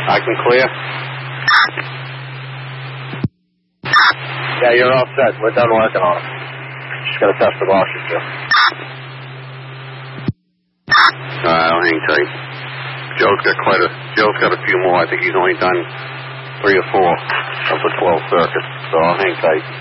I can clear. Yeah, you're all set. We're done working on it. Just got to test the washers, Joe. I'll hang tight. Joe's got a few more. I think he's only done 3 or 4 of the 12 circuits, so I'll hang tight.